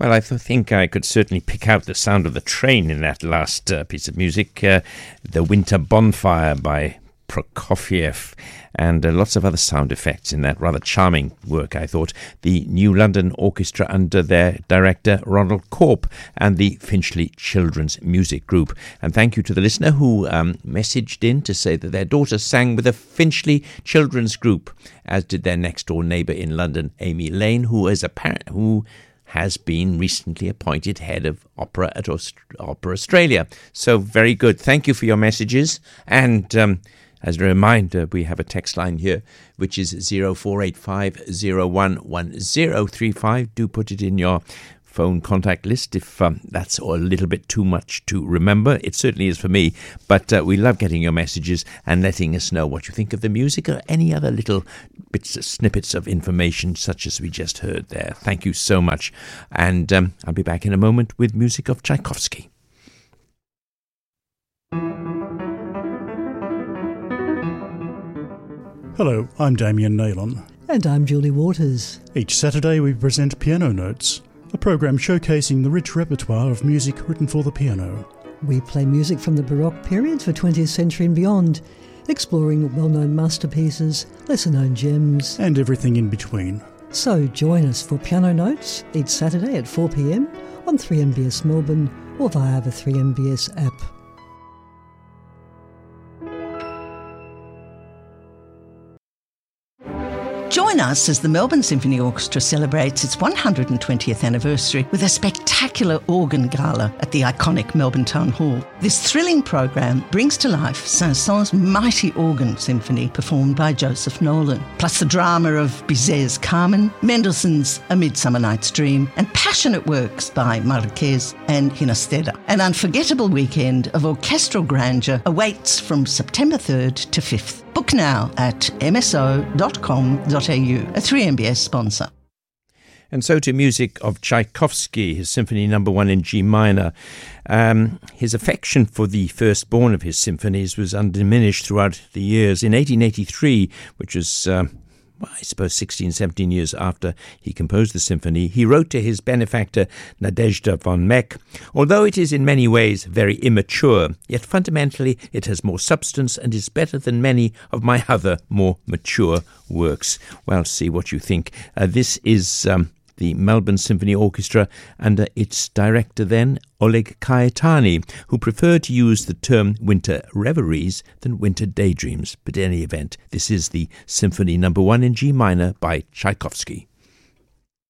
Well, I think I could certainly pick out the sound of the train in that last piece of music, The Winter Bonfire by Prokofiev, and lots of other sound effects in that rather charming work, I thought. The New London Orchestra under their director Ronald Corp and the Finchley Children's Music Group. And thank you to the listener who messaged in to say that their daughter sang with the Finchley Children's Group, as did their next door neighbour in London, Amy Lane, who has been recently appointed head of opera at Opera Australia. So very good. Thank you for your messages. And as a reminder, we have a text line here, which is 0485011035. Do put it in your phone contact list if that's a little bit too much to remember. It certainly is for me, but we love getting your messages and letting us know what you think of the music or any other little snippets of information such as we just heard there. Thank you so much. And I'll be back in a moment with music of Tchaikovsky. Hello, I'm Damien Naylon. And I'm Julie Waters. Each Saturday we present Piano Notes, a program showcasing the rich repertoire of music written for the piano. We play music from the Baroque period for 20th century and beyond, exploring well-known masterpieces, lesser-known gems, and everything in between. So join us for Piano Notes each Saturday at 4 p.m. on 3MBS Melbourne or via the 3MBS app. Join us as the Melbourne Symphony Orchestra celebrates its 120th anniversary with a spectacular organ gala at the iconic Melbourne Town Hall. This thrilling program brings to life Saint-Saëns' mighty organ symphony performed by Joseph Nolan, plus the drama of Bizet's Carmen, Mendelssohn's A Midsummer Night's Dream, and passionate works by Marquez and Ginastera. An unforgettable weekend of orchestral grandeur awaits from September 3rd to 5th. Book now at mso.com.au, a 3MBS sponsor. And so to music of Tchaikovsky, his Symphony No. 1 in G minor. His affection for the firstborn of his symphonies was undiminished throughout the years. In 1883, which was I suppose 16, 17 years after he composed the symphony, he wrote to his benefactor Nadezhda von Meck, "Although it is in many ways very immature, yet fundamentally it has more substance and is better than many of my other more mature works." Well, see what you think. This is the Melbourne Symphony Orchestra under its director then, Oleg Kaetani, who preferred to use the term winter reveries than winter daydreams. But in any event, this is the Symphony No. 1 in G minor by Tchaikovsky.